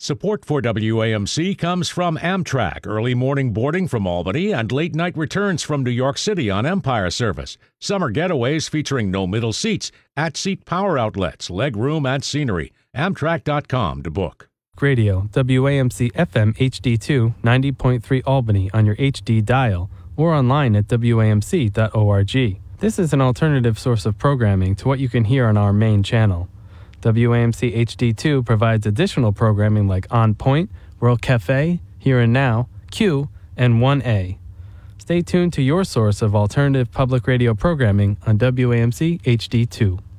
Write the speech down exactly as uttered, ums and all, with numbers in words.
Support for W A M C comes from Amtrak, early morning boarding from Albany and late night returns from New York City on Empire Service. Summer getaways featuring no middle seats, at-seat power outlets, leg room, and scenery. Amtrak dot com to book. Radio, W A M C F M H D two, ninety point three Albany on your H D dial or online at W A M C dot org. This is an alternative source of programming to what you can hear on our main channel. W A M C H D two provides additional programming like On Point, World Cafe, Here and Now, Q, and one A. Stay tuned to your source of alternative public radio programming on W A M C H D two.